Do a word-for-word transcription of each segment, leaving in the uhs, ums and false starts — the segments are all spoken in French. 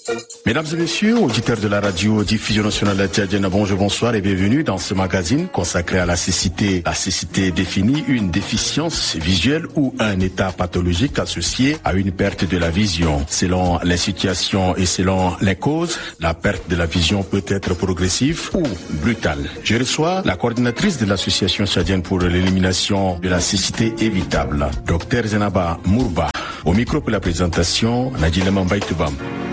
Mesdames et messieurs, auditeurs de la radio Diffusion nationale tchadienne, bonjour, bonsoir et bienvenue dans ce magazine consacré à la cécité. La cécité définit une déficience visuelle ou un état pathologique associé à une perte de la vision. Selon les situations et selon les causes, la perte de la vision peut être progressive ou brutale. Je reçois la coordinatrice de l'association tchadienne pour l'élimination de la cécité évitable, Docteur Zenaba Mourba. Au micro pour la présentation, Nadine Mambaïtoubam.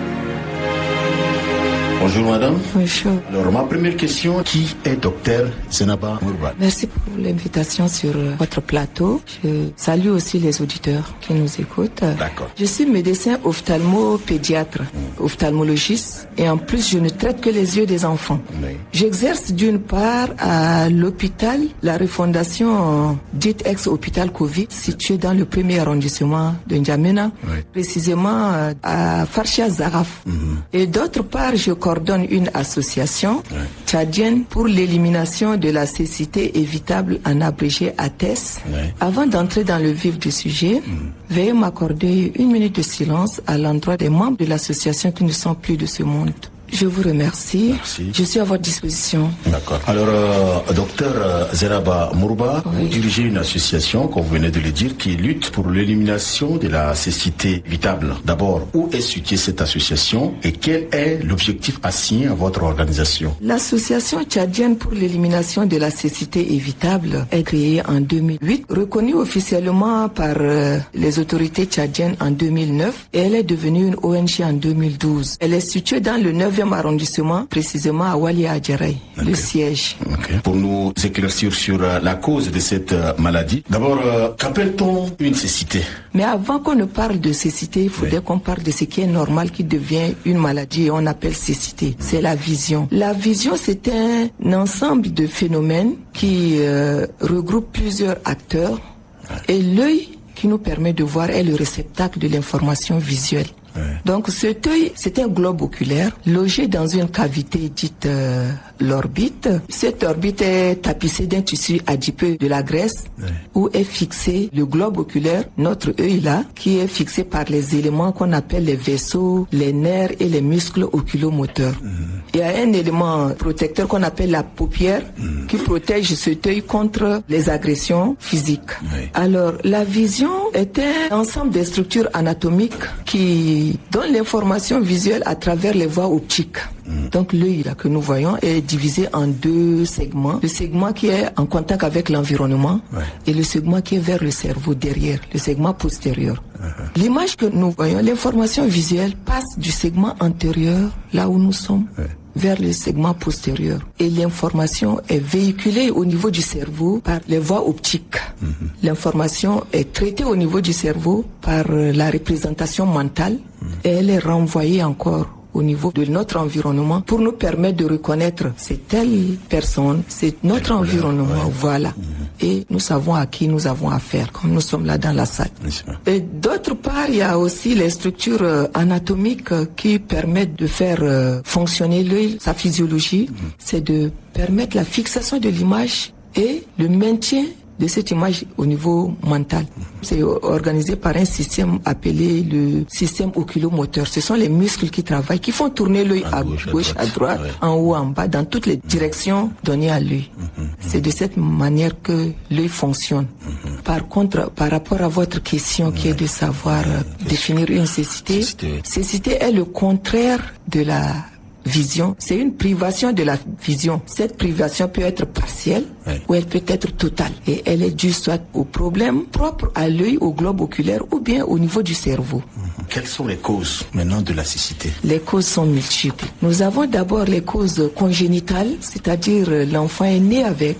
Bonjour madame. Bonjour. Alors ma première question, qui est docteur Zenaba Mourba? Merci pour l'invitation sur votre plateau. Je salue aussi les auditeurs qui nous écoutent. D'accord. Je suis médecin ophtalmo-pédiatre, mmh. ophtalmologiste, et en plus je ne traite que les yeux des enfants. Oui. J'exerce d'une part à l'hôpital, la refondation dite ex-hôpital Covid, situé dans le premier arrondissement de N'Djamena, oui. précisément à Farchia Zaraf. Mmh. Et d'autre part, je coordonne une association ouais. tchadienne pour l'élimination de la cécité évitable, en abrégé A T E S. Ouais. Avant d'entrer dans le vif du sujet, mmh. veuillez m'accorder une minute de silence à l'endroit des membres de l'association qui ne sont plus de ce monde. Je vous remercie. Merci. Je suis à votre disposition. D'accord. Alors, euh, docteur euh, Zenaba Mourba, oui. vous dirigez une association, comme vous venez de le dire, qui lutte pour l'élimination de la cécité évitable. D'abord, où est située cette association et quel est l'objectif assigné à votre organisation? L'association tchadienne pour l'élimination de la cécité évitable est créée en deux mille huit, reconnue officiellement par euh, les autorités tchadiennes en deux mille neuf et elle est devenue une O N G en deux mille douze. Elle est située dans le neuvième arrondissement, précisément à Wali Adjaraï, okay. le siège. Okay. Pour nous éclaircir sur euh, la cause de cette euh, maladie, d'abord, euh, qu'appelle-t-on une cécité? Mais avant qu'on ne parle de cécité, il faudrait oui. qu'on parle de ce qui est normal, qui devient une maladie et on appelle cécité. Mmh. C'est la vision. La vision, c'est un, un ensemble de phénomènes qui euh, regroupe plusieurs acteurs ouais. et l'œil qui nous permet de voir est le réceptacle de l'information visuelle. Ouais. Donc cet œil, c'est un globe oculaire logé dans une cavité dite euh, l'orbite. Cette orbite est tapissée d'un tissu adipeux de la graisse ouais. où est fixé le globe oculaire, notre œil là, qui est fixé par les éléments qu'on appelle les vaisseaux, les nerfs et les muscles oculomoteurs. Mmh. Il y a un élément protecteur qu'on appelle la paupière mmh. qui protège cet œil contre les agressions physiques. Ouais. Alors la vision est un ensemble de structures anatomiques qui donne l'information visuelle à travers les voies optiques. Mmh. Donc l'œil là que nous voyons est divisé en deux segments. Le segment qui est en contact avec l'environnement ouais. et le segment qui est vers le cerveau derrière, le segment postérieur. Uh-huh. L'image que nous voyons, l'information visuelle passe du segment antérieur, là où nous sommes, ouais. vers le segment postérieur. Et l'information est véhiculée au niveau du cerveau par les voies optiques. Mm-hmm. L'information est traitée au niveau du cerveau par la représentation mentale mm-hmm. et elle est renvoyée encore au niveau de notre environnement pour nous permettre de reconnaître c'est telle personne, c'est notre Quelle environnement, couleur, ouais. voilà. Mmh. Et nous savons à qui nous avons affaire, comme nous sommes là dans la salle. Et d'autre part, il y a aussi les structures euh, anatomiques euh, qui permettent de faire euh, fonctionner l'œil, sa physiologie. Mmh. C'est de permettre la fixation de l'image et le maintien de cette image au niveau mental. C'est organisé par un système appelé le système oculomoteur. Ce sont les muscles qui travaillent, qui font tourner l'œil à, à gauche, gauche, à droite, ouais. en haut, en bas, dans toutes les directions données à l'œil. Mm-hmm. C'est de cette manière que l'œil fonctionne. Mm-hmm. Par contre, par rapport à votre question qui ouais. est de savoir ouais. définir une cécité, cécité. Cécité est le contraire de la vision, c'est une privation de la vision. Cette privation peut être partielle oui. ou elle peut être totale. Et elle est due soit au problème propre à l'œil, au globe oculaire ou bien au niveau du cerveau. Mmh. Quelles sont les causes maintenant de la cécité? Les causes sont multiples. Nous avons d'abord les causes congénitales, c'est-à-dire l'enfant est né avec.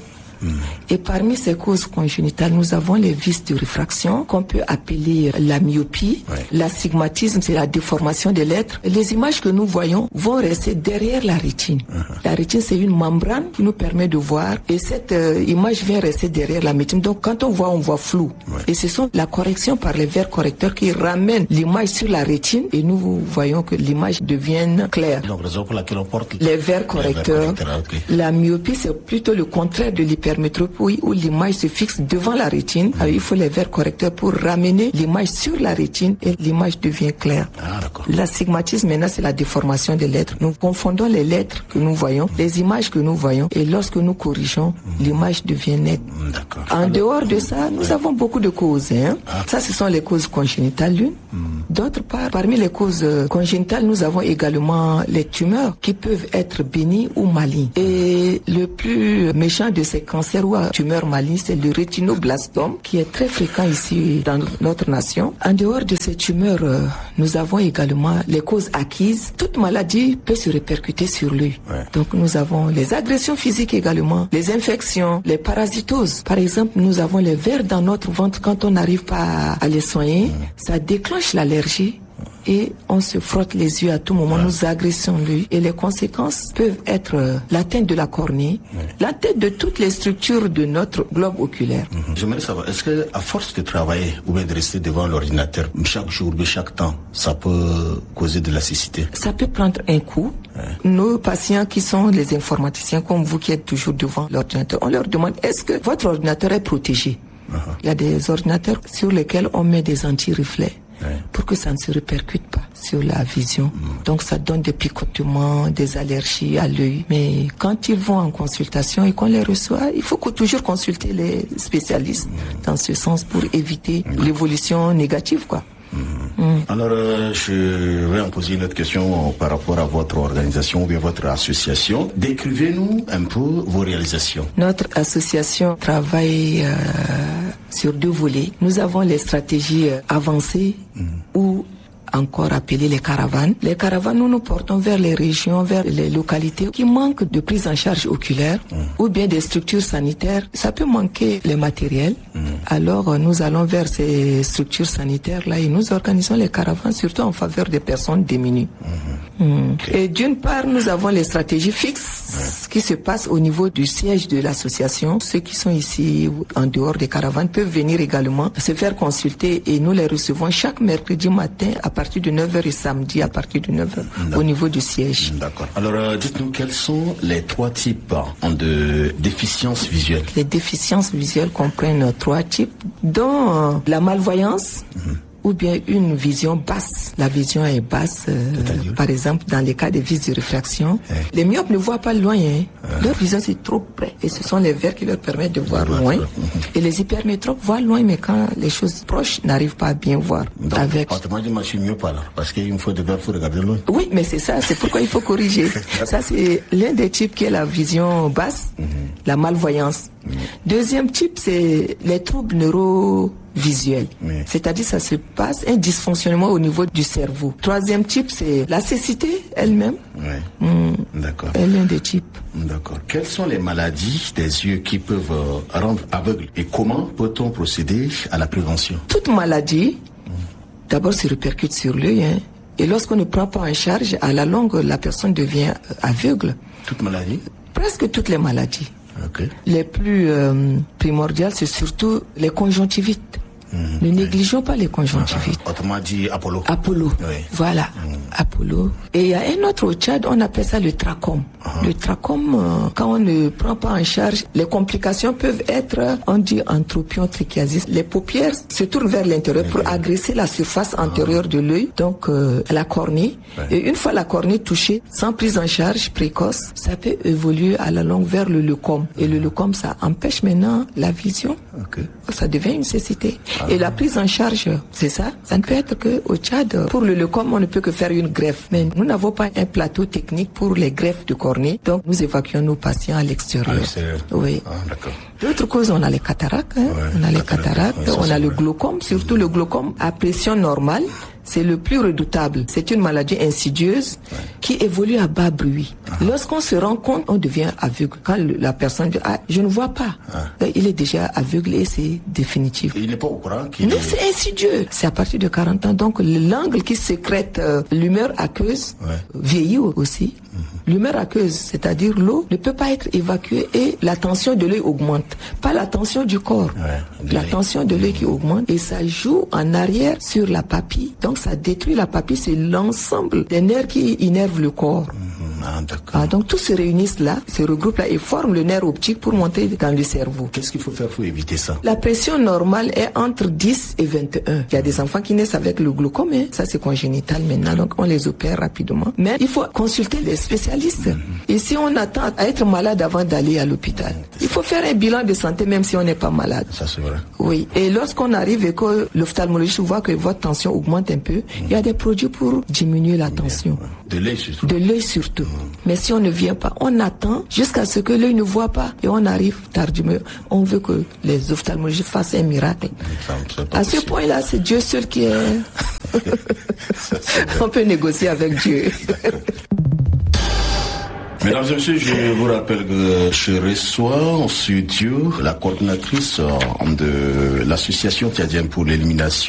Et parmi ces causes congénitales, nous avons les vices de réfraction qu'on peut appeler la myopie, ouais. l'astigmatisme, c'est la déformation des lettres. Les images que nous voyons vont rester derrière la rétine. Uh-huh. La rétine, c'est une membrane qui nous permet de voir et cette euh, image vient rester derrière la rétine. Donc quand on voit, on voit flou. Ouais. Et ce sont la correction par les verres correcteurs qui ramènent l'image sur la rétine et nous voyons que l'image devient claire. Donc raison pour laquelle on porte les verres correcteurs. Les verres correcteurs okay. La myopie, c'est plutôt le contraire de l'hypermétropie oui, où l'image se fixe devant la rétine. Alors, il faut les verres correcteurs pour ramener l'image sur la rétine et l'image devient claire. Ah, d'accord. L'astigmatisme, maintenant, c'est la déformation des lettres. Nous confondons les lettres que nous voyons, les images que nous voyons, et lorsque nous corrigeons, mmh. l'image devient nette. D'accord. En Alors, dehors de ça, nous ouais. avons beaucoup de causes. Hein. Ah. Ça, ce sont les causes congénitales l'une. Mmh. D'autre part, parmi les causes congénitales, nous avons également les tumeurs qui peuvent être bénignes ou malignes. Et le plus méchant de ces cancers ou tumeurs malignes, c'est le rétinoblastome, qui est très fréquent ici dans notre nation. En dehors de ces tumeurs, nous avons également les causes acquises. Toute maladie peut se répercuter sur l'œil. Ouais. Donc nous avons les agressions physiques également, les infections, les parasitoses. Par exemple, nous avons les vers dans notre ventre. Quand on n'arrive pas à les soigner, mmh. ça déclenche l'allergie. Et on se frotte les yeux à tout moment, ouais. nous agressons l'œil. Et les conséquences peuvent être euh, l'atteinte de la cornée, ouais. l'atteinte de toutes les structures de notre globe oculaire. Mm-hmm. J'aimerais savoir, est-ce que à force de travailler ou bien de rester devant l'ordinateur chaque jour, chaque temps, ça peut causer de la cécité? Ça peut prendre un coup. Ouais. Nos patients qui sont les informaticiens, comme vous qui êtes toujours devant l'ordinateur, on leur demande, est-ce que votre ordinateur est protégé? Uh-huh. Il y a des ordinateurs sur lesquels on met des anti-reflets. Ouais. Pour que ça ne se répercute pas sur la vision. Mmh. Donc ça donne des picotements, des allergies à l'œil. Mais quand ils vont en consultation et qu'on les reçoit, il faut toujours consulter les spécialistes mmh. dans ce sens pour éviter mmh. l'évolution négative, quoi. Mmh. Mmh. Alors, euh, je vais en poser une autre question par rapport à votre organisation ou bien votre association. Décrivez-nous un peu vos réalisations. Notre association travaille euh, sur deux volets. Nous avons les stratégies euh, avancées mmh. ou encore appelées les caravanes. Les caravanes, nous nous portons vers les régions, vers les localités qui manquent de prise en charge oculaire mmh. ou bien des structures sanitaires. Ça peut manquer les matériels. Mmh. Alors, nous allons vers ces structures sanitaires-là et nous organisons les caravanes, surtout en faveur des personnes démunies. Mmh. Mmh. Okay. Et d'une part, nous avons les stratégies fixes ouais. qui se passent au niveau du siège de l'association. Ceux qui sont ici en dehors des caravanes peuvent venir également se faire consulter et nous les recevons chaque mercredi matin à partir de neuf heures et samedi à partir de neuf heures D'accord. Au niveau du siège. D'accord. Alors, euh, dites-nous quels sont les trois types hein, de déficiences visuelles? Les déficiences visuelles comprennent trois types, dont euh, la malvoyance, mmh. ou bien une vision basse. La vision est basse, euh, par exemple, dans les cas de vis de réfraction. Ouais. Les myopes ne voient pas loin. Hein. Ouais. Leur vision, c'est trop près. Et ce sont les verres qui leur permettent de voir ouais, loin. Ouais. Et les hypermétropes voient loin, mais quand les choses proches n'arrivent pas à bien voir. Donc, avec... autrement dit, moi, je suis myope là. Parce qu'il me faut des verres, il faut regarder loin. Oui, mais c'est ça. C'est pourquoi il faut corriger. Ça, c'est l'un des types qui est la vision basse, mm-hmm. la malvoyance. Mm-hmm. Deuxième type, c'est les troubles neurovisuels. Oui. C'est-à-dire, ça se passe un dysfonctionnement au niveau du cerveau. Troisième type, c'est la cécité elle-même. Oui. Mmh. D'accord. Elle est l'un des types. D'accord. Quelles sont les maladies des yeux qui peuvent euh, rendre aveugles et comment peut-on procéder à la prévention? Toute maladie, mmh. d'abord, se répercute sur l'œil. Hein. Et lorsqu'on ne prend pas en charge, à la longue, la personne devient aveugle. Toute maladie? Presque toutes les maladies. Okay. Les plus euh, primordiales, c'est surtout les conjonctivites. Mmh, ne négligeons oui. pas les conjonctivites. Ah, autrement dit, Apollo. Apollo, oui. Voilà, mmh. Apollo. Et il y a un autre au Tchad, on appelle ça le trachome. Uh-huh. Le trachome, euh, quand on ne prend pas en charge, les complications peuvent être, on dit antropion trichiasis. Les paupières se tournent vers l'intérieur oui, pour oui. agresser la surface antérieure uh-huh. de l'œil, donc euh, la cornée. Oui. Et une fois la cornée touchée, sans prise en charge précoce, ça peut évoluer à la longue vers le leucome. Et le leucome, ça empêche maintenant la vision. Okay. Ça devient une cécité. Ah. Et la prise en charge, c'est ça. Ça ne peut être qu'au Tchad. Pour le leucome, on ne peut que faire une greffe. Mais nous n'avons pas un plateau technique pour les greffes de cornée. Donc, nous évacuons nos patients à l'extérieur. À l'extérieur. Oui. Ah, d'accord. D'autres causes, on a les cataractes. Hein. Ouais, on a les cataractes. Ouais, on a le glaucome. Surtout le glaucome à pression normale. C'est le plus redoutable. C'est une maladie insidieuse ouais. qui évolue à bas bruit. Ah. Lorsqu'on se rend compte, on devient aveugle. Quand la personne dit « Ah, je ne vois pas ah. », il est déjà aveugle et c'est définitif. Et il n'est pas au courant qu'il Non, est... c'est insidieux. C'est à partir de quarante ans. Donc, l'angle qui sécrète euh, l'humeur aqueuse ouais. vieillit aussi. Mm-hmm. L'humeur aqueuse, c'est-à-dire l'eau, ne peut pas être évacuée et la tension de l'œil augmente. Pas la tension du corps. Ouais, la tension de l'œil qui augmente et ça joue en arrière sur la papille. Donc, ça détruit la papille, c'est l'ensemble des nerfs qui innervent le corps. Mmh, Ah, d'accord. Ah, donc tous se réunissent là, se regroupent là et forment le nerf optique pour monter dans le cerveau. Qu'est-ce qu'il faut faire pour éviter ça? La pression normale est entre dix et vingt et un. Il y a des enfants qui naissent avec le glaucome, hein. Ça c'est congénital maintenant, donc on les opère rapidement. Mais il faut consulter les spécialistes. Mm-hmm. Et si on attend à être malade avant d'aller à l'hôpital, il faut faire un bilan de santé même si on n'est pas malade. Ça c'est vrai. Oui. Et lorsqu'on arrive et que l'ophtalmologiste voit que votre tension augmente un peu, mm-hmm. il y a des produits pour diminuer la tension. De l'œil surtout. De l'œil surtout. Mm-hmm. Mais si on ne vient pas, on attend jusqu'à ce que l'œil ne voit pas et on arrive tardivement. On veut que les ophtalmologistes fassent un miracle. À ce point-là, c'est Dieu seul qui est... On peut négocier avec Dieu. Mesdames et messieurs, je vous rappelle que je reçois en studio la coordinatrice de l'association tchadienne pour l'élimination